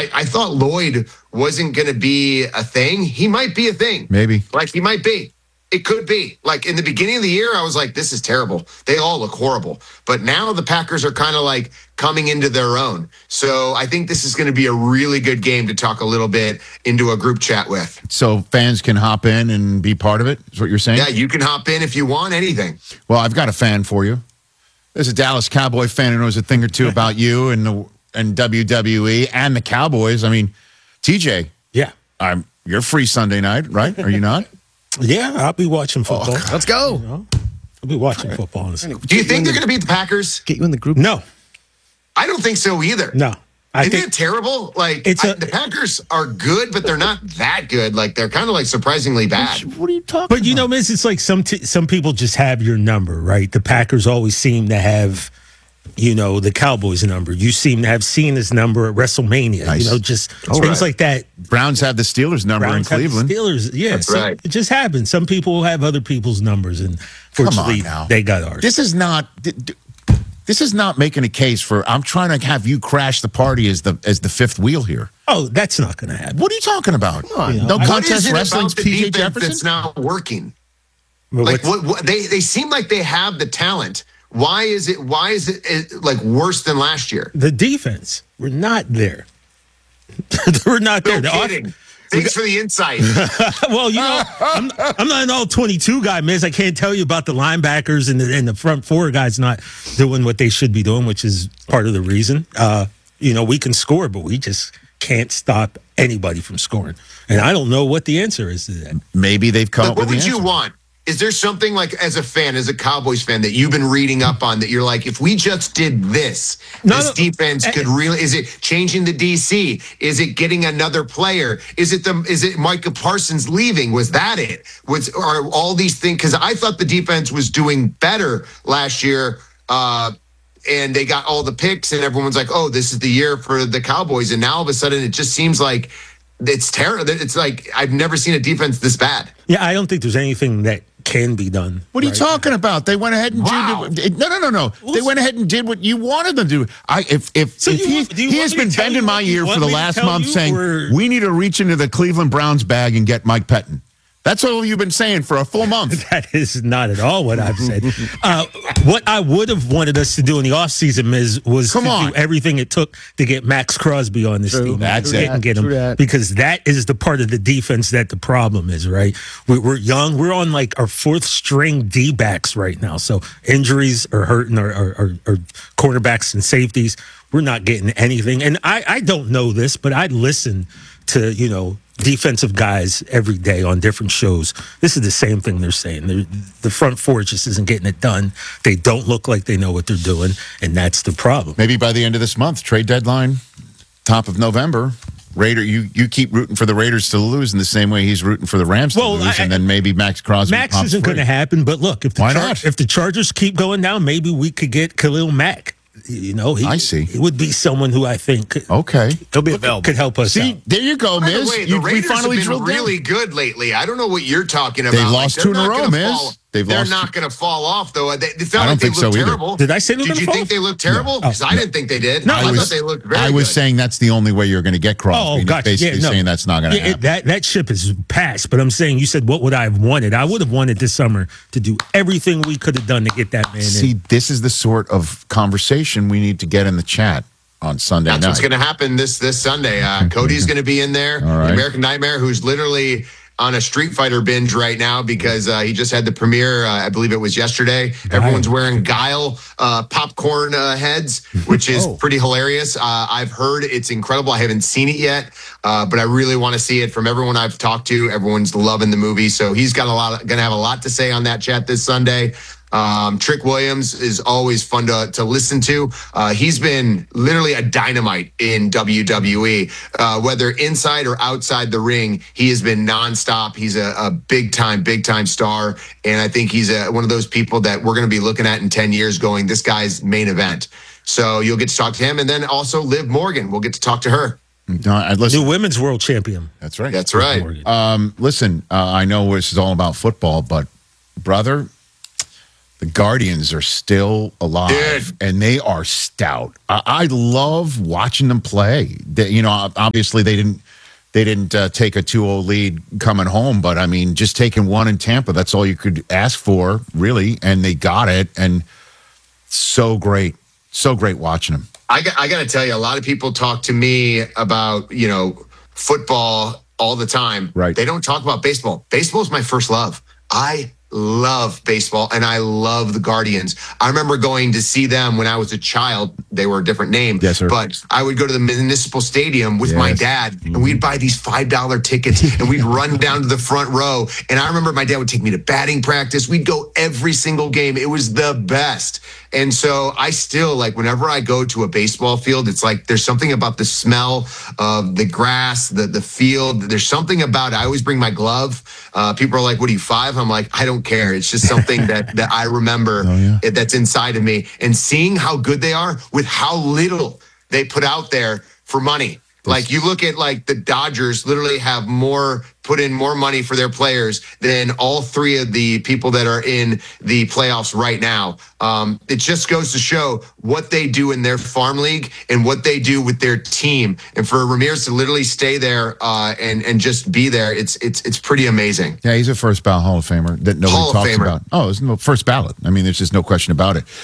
I thought Lloyd wasn't going to be a thing. He might be a thing. Maybe. Like, he might be. It could be. Like, in the beginning of the year, I was like, this is terrible. They all look horrible. But now the Packers are kind of like coming into their own. So I think this is going to be a really good game to talk a little bit into a group chat with. So fans can hop in and be part of it, is what you're saying? Yeah, you can hop in if you want anything. Well, I've got a fan for you. There's a Dallas Cowboy fan who knows a thing or two about you and WWE and the Cowboys. I mean, TJ. Yeah. You're free Sunday night, right? Are you not? Yeah, I'll be watching football. Let's go. I'll be watching football. Do you think they're going to beat the Packers? Get you in the group? No. I don't think so either. No. Isn't it terrible? Like, the Packers are good, but they're not that good. Like, they're kind of like surprisingly bad. What are you talking about? But, you know, Miz, it's like some people just have your number, right? The Packers always seem to have, you know, the Cowboys' number. You seem to have Cena's number at WrestleMania. Nice. You know, just things like that. Browns have the Steelers number in Cleveland. Steelers, yeah. That's right. It just happens. Some people have other people's numbers, and fortunately, they got ours. This is not making a case for. I'm trying to have you crash the party as the fifth wheel here. Oh, that's not going to happen. What are you talking about? No contest wrestling's PJ Jefferson. It's not working. Like what they seem like they have the talent. Why is it like worse than last year? The defense, we're not there. We're not there. No kidding. Thanks for the insight. Well, you know, I'm not an all 22 guy, Miz. I can't tell you about the linebackers and the front four guys not doing what they should be doing, which is part of the reason. You know, we can score, but we just can't stop anybody from scoring. And I don't know what the answer is to that. Maybe they've come up with the answer. What would you want? Is there something like, as a fan, as a Cowboys fan, that you've been reading up on that you're like, if we just did this, defense could really? Is it changing the DC? Is it getting another player? Is it Micah Parsons leaving? Was that it? Are all these things? Because I thought the defense was doing better last year, and they got all the picks, and everyone's like, oh, this is the year for the Cowboys, and now all of a sudden it just seems like it's terrible. It's like I've never seen a defense this bad. Yeah, I don't think there's anything that can be done. What are you talking about? They went ahead and did no. They went ahead and did what you wanted them to do. He has been bending my ear for the last month saying we need to reach into the Cleveland Browns bag and get Mike Pettin. That's all you've been saying for a full month. That is not at all what I've said. What I would have wanted us to do in the offseason, Miz, was do everything it took to get Max Crosby on this team. That's it. Get him, because that is the part of the defense that the problem is, right? We're young. We're on like our fourth string D-backs right now. So injuries are hurting our cornerbacks and safeties. We're not getting anything. And I don't know this, but I listen to, you know, defensive guys every day on different shows. This is the same thing they're saying. The front four just isn't getting it done. They don't look like they know what they're doing, and that's the problem. Maybe by the end of this month, trade deadline, top of November, you keep rooting for the Raiders to lose in the same way he's rooting for the Rams to lose, and then maybe Max Crosby. Max isn't going to happen, but look, if the Chargers keep going down, maybe we could get Khalil Mack. You know, I see. He would be someone who I think he'll be available. Could help us out. There you go, Miz. The Raiders have been really good lately. I don't know what you're talking about. They lost 2 in a row, Miz. They're not going to fall off, though. It's not I don't like they think so look either. terrible. Did I say they were going to fall? Did you think they looked terrible? Because I didn't think they did. No, I thought they looked very good. I was saying that's the only way you're going to get Crosby. Oh, gotcha. Basically saying that's not going to happen. That ship is passed. But I'm saying, you said, what would I have wanted? I would have wanted this summer to do everything we could have done to get that man in. See, this is the sort of conversation we need to get in the chat on Sunday night. That's what's going to happen this Sunday. Cody's going to be in there. All right. The American Nightmare, who's literally on a Street Fighter binge right now because he just had the premiere. I believe it was yesterday. Everyone's wearing Guile popcorn heads, which is pretty hilarious. I've heard it's incredible. I haven't seen it yet, but I really want to see it. From everyone I've talked to, everyone's loving the movie. So he's got going to have a lot to say on that chat this Sunday. Trick Williams is always fun to listen to. He's been literally a dynamite in WWE, whether inside or outside the ring. He has been nonstop. He's a big time star, and I think he's one of those people that we're going to be looking at in 10 years, going, this guy's main event. So you'll get to talk to him, and then also Liv Morgan. We'll get to talk to her. New women's world champion. That's right. That's right. Listen, I know this is all about football, but brother, The Guardians are still alive, and they are stout. I love watching them play. Obviously they didn't take a 2-0 lead coming home, but I mean, just taking one in Tampa, that's all you could ask for, really, and they got it, and so great watching them. I got to tell you, a lot of people talk to me about football all the time. Right? They don't talk about baseball. Baseball is my first love. I love baseball, and I love the Guardians. I remember going to see them when I was a child. They were a different name. Yes, sir. But I would go to the Municipal Stadium with my dad, and we'd buy these $5 tickets, and we'd run down to the front row. And I remember my dad would take me to batting practice. We'd go every single game. It was the best. And so I still, whenever I go to a baseball field, it's like there's something about the smell of the grass, the field. There's something about it. I always bring my glove. People are like, what are you, 5? I'm like, I don't care. It's just something that I remember that's inside of me. And seeing how good they are with how little they put out there for money. Like, you look at the Dodgers literally have put in more money for their players than all 3 of the people that are in the playoffs right now. It just goes to show what they do in their farm league and what they do with their team. And for Ramirez to literally stay there and just be there, it's pretty amazing. Yeah, he's a first ballot Hall of Famer that nobody talks about. Oh, it's no first ballot. I mean, there's just no question about it.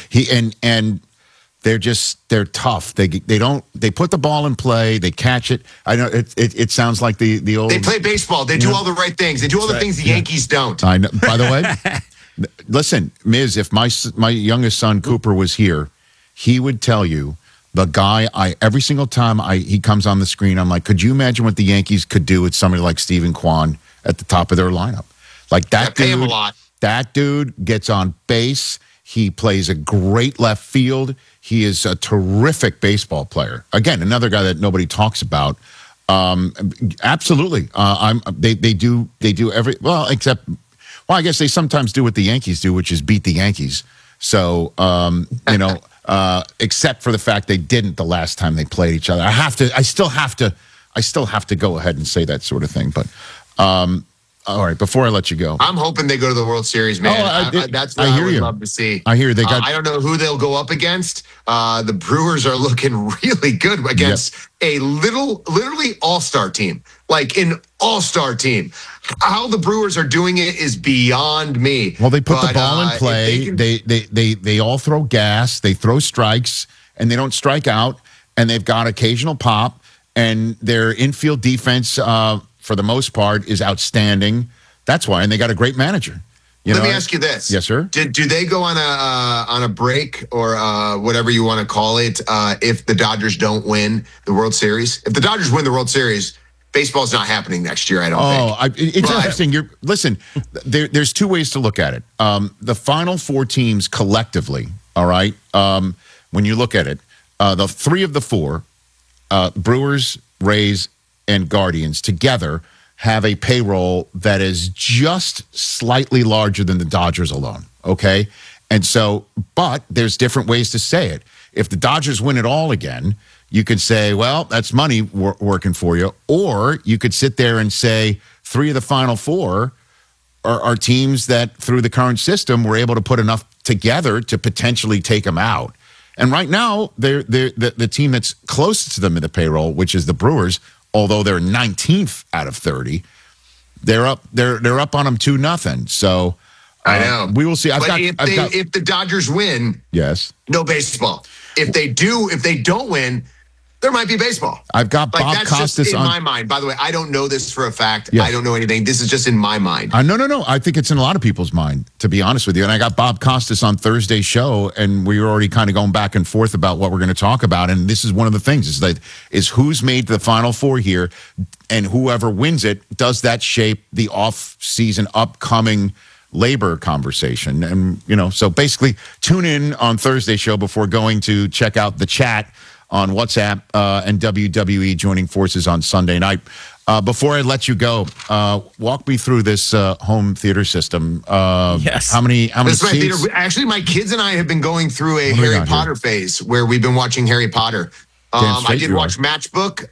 They're tough. They put the ball in play. They catch it. I know it sounds like the old. They play baseball. They do all the right things. They do all the things the Yankees don't. I know. By the way, listen, Miz, if my youngest son Cooper was here, he would tell you the guy. Every single time he comes on the screen, I'm like, could you imagine what the Yankees could do with somebody like Stephen Kwan at the top of their lineup? Like that dude. Pay him a lot. That dude gets on base. He plays a great left field. He is a terrific baseball player. Again, another guy that nobody talks about. Absolutely. They do except I guess they sometimes do what the Yankees do, which is beat the Yankees. So except for the fact they didn't the last time they played each other. I still have to go ahead and say that sort of thing. But all right, before I let you go, I'm hoping they go to the World Series, man. That's what I would love to see. I hear they got. I don't know who they'll go up against. The Brewers are looking really good against a literally all-star team, like an all-star team. How the Brewers are doing it is beyond me. Well, they put the ball in play. They all throw gas. They throw strikes, and they don't strike out. And they've got occasional pop. And their infield defense, for the most part, is outstanding. That's why, and they got a great manager. Let me ask you this. Yes, sir. Do they go on a break or whatever you want to call it if the Dodgers don't win the World Series? If the Dodgers win the World Series, baseball's not happening next year, I don't think. It's interesting. Listen, there's 2 ways to look at it. The final 4 teams collectively, all right, when you look at it, the 3 of the 4, Brewers, Rays, and Guardians together have a payroll that is just slightly larger than the Dodgers alone, okay? And so, but there's different ways to say it. If the Dodgers win it all again, you could say, well, that's money working for you. Or you could sit there and say 3 of the final 4 are teams that, through the current system, were able to put enough together to potentially take them out. And right now, they're the team that's closest to them in the payroll, which is the Brewers, although they're 19th out of 30, they're up on them 2-0. So I know we will see. If the Dodgers win, yes, no baseball. If they don't win, there might be baseball. I've got Bob Costas just in my mind. By the way, I don't know this for a fact. Yes. I don't know anything. This is just in my mind. No. I think it's in a lot of people's mind, to be honest with you. And I got Bob Costas on Thursday's show, and we were already kind of going back and forth about what we're going to talk about. And this is one of the things is who's made the Final Four here, and whoever wins it, does that shape the off-season upcoming labor conversation? And, so basically tune in on Thursday's show before going to check out the chat on WhatsApp and WWE joining forces on Sunday night. Before I let you go, walk me through this home theater system. Yes. How many seats? Actually, my kids and I have been going through a Harry Potter phase where we've been watching Harry Potter. I did watch Matchbook.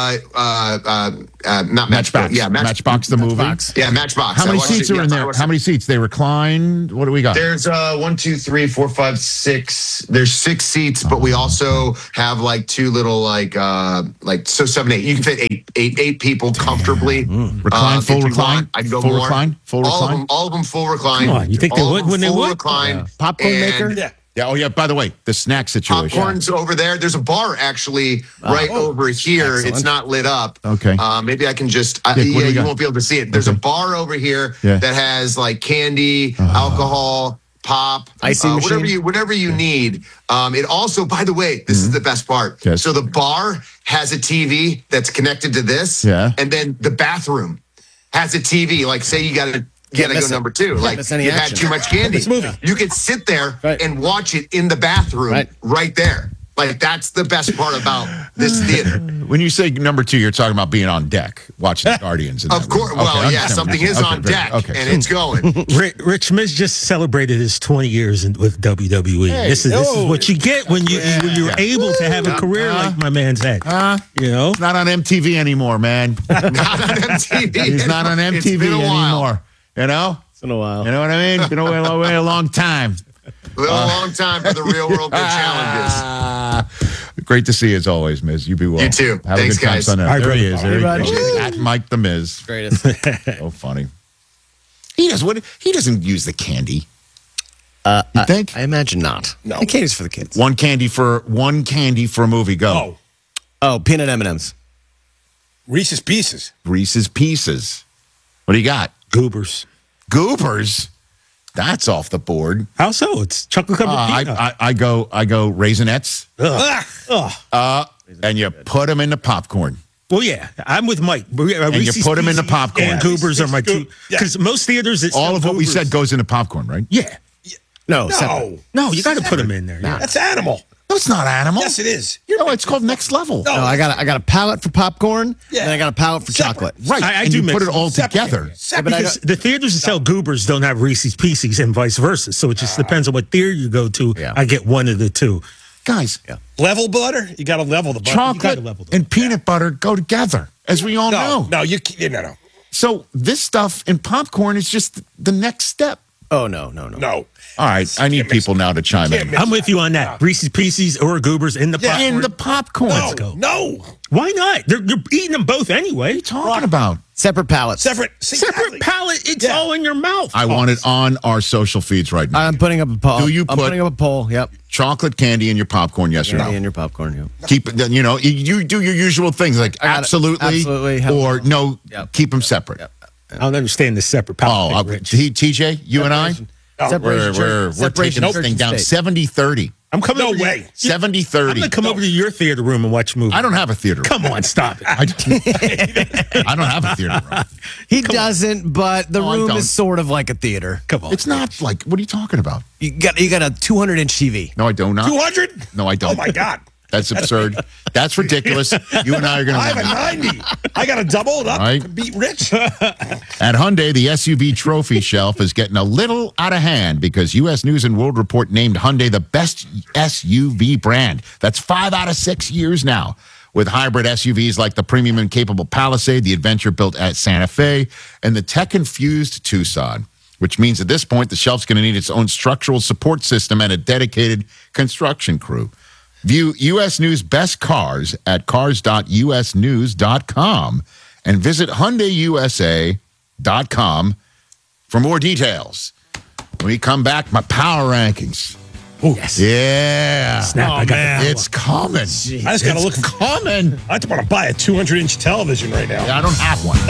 Not Matchbook. Yeah, Matchbox the movie. Yeah, Matchbox. How many seats are in there? How many seats? They recline. What do we got? There's 1, 2, 3, 4, 5, 6. There's 6 seats, but we also have like 2 little so 7, 8. You can fit eight people comfortably. Recline, full recline. I can go full more. Recline. Full recline. All of them full recline. Come on, you think they would when they would? Recline. Popcorn maker. Yeah. Yeah. Oh, yeah. By the way, the snack situation. Popcorn's over there. There's a bar actually right over here. Excellent. It's not lit up. Okay. Maybe I can just. You won't be able to see it. There's a bar over here that has like candy, alcohol, pop, icing machine. whatever you need. It also, by the way, this is the best part. Yes. So the bar has a TV that's connected to this. Yeah. And then the bathroom has a TV. Like, say you got to. Go number 2. Like you had too much candy. You could sit there and watch it in the bathroom right there. Like that's the best part about this theater. When you say number 2, you're talking about being on deck watching the Guardians. Of course. Well, yeah, something is on deck and it's going. Rich Miz just celebrated his 20 years with WWE. Hey, this is what you get when you're able to have a career like my man's had. It's not on MTV anymore, man. Not on MTV. He's not on MTV anymore. You know? It's been a while. You know what I mean? It's been a long time. A long time for the real world big challenges. Great to see you as always, Miz. You be well. You too. Have Thanks, a good time, guys. son. There he is. There he goes. At Mike the Miz. Greatest. So funny. He doesn't use the candy. You think? I imagine not. No. The candy's for the kids. One candy for a movie. Go. Oh, peanut M&Ms. Reese's Pieces. Reese's Pieces. What do you got? Goobers. Goobers? That's off the board. How so? It's chocolate covered peanut. I go Raisinets. And you put them in the popcorn. Well, yeah, I'm with Mike. And you put them in the popcorn. And Goobers are my two. Because most theaters, all of what we said goes into popcorn, right? Yeah. No, you got to put them in there. Yeah. That's animal. No, it's not animal. Yes, it is. No, it's called Next Level. No, I got a palette for popcorn, and I got a palette for chocolate. Right, I and do you put mix it all together. Because the theaters that sell Goobers don't have Reese's Pieces and vice versa. So it just depends on what theater you go to. Yeah. I get one of the two. Guys, level butter? You got to level the butter. Chocolate and peanut butter go together, as we all know. No, you can't. No. So this stuff in popcorn is just the next step. Oh, no. All right, I need people now to chime in. I'm with you on that. Reese's Pieces or Goobers in the popcorn. In the popcorn. Let's go. No. Why not? You're eating them both anyway. What are you talking about? Separate palettes. Separate palate. It's all in your mouth. I want it on our social feeds right now. I'm putting up a poll. Do you I'm putting up a poll. Yep. Chocolate candy in your popcorn, yes or no? Candy in your popcorn, yep. Keep it, you do your usual things like absolutely or no, keep them separate. Yep. I don't understand the separate palate. TJ, you and I? We're taking this thing down 70-30. I'm coming over. No way. 70-30. I'm going to come over to your theater room and watch movies. I don't have a theater room. Come on, stop it. I don't have a theater room. He doesn't, but the room is sort of like a theater. Come on. It's not like, what are you talking about? You got a 200-inch TV. No, I do not. 200? No, I don't. Oh, my God. That's absurd. That's ridiculous. You and I are going to I have a 90. I got to double it up to beat Rich. At Hyundai, the SUV trophy shelf is getting a little out of hand because U.S. News and World Report named Hyundai the best SUV brand. That's 5 out of 6 years now. With hybrid SUVs like the premium and capable Palisade, the adventure-built at Santa Fe, and the tech-infused Tucson, which means at this point the shelf's going to need its own structural support system and a dedicated construction crew. View U.S. News Best Cars at cars.usnews.com and visit HyundaiUSA.com for more details. When we come back, my power rankings. Oh, yes. Yeah. Snap, I got it's coming. I just got to look. Coming. I just want to buy a 200-inch television right now. Yeah, I don't have one.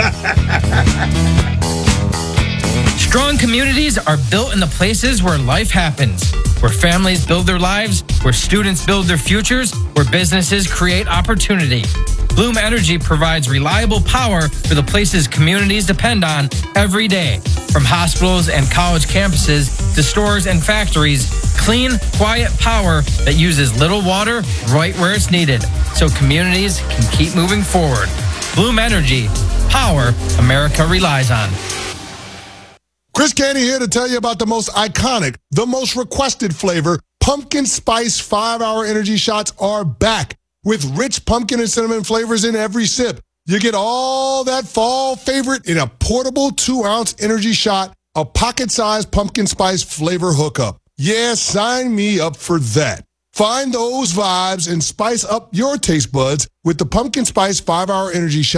Strong communities are built in the places where life happens, where families build their lives, where students build their futures, where businesses create opportunity. Bloom Energy provides reliable power for the places communities depend on every day. From hospitals and college campuses to stores and factories, clean, quiet power that uses little water right where it's needed, so communities can keep moving forward. Bloom Energy, power America relies on. Chris Candy here to tell you about the most iconic, the most requested flavor. Pumpkin Spice 5-Hour Energy Shots are back. with rich pumpkin and cinnamon flavors in every sip. You get all that fall favorite in a portable 2-ounce energy shot, a pocket-sized pumpkin spice flavor hookup. Yeah, sign me up for that. Find those vibes and spice up your taste buds with the Pumpkin Spice 5-Hour Energy Shot.